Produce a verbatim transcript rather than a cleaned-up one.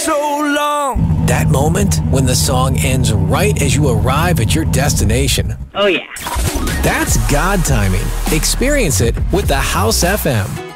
so long. That moment when the song ends right as you arrive at your destination. Oh, yeah. That's God timing. Experience it with the House F M.